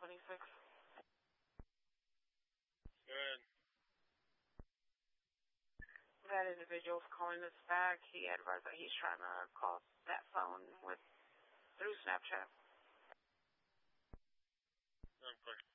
26. Good. That individual's calling us back. He advised that he's trying to call that phone through Snapchat. Okay.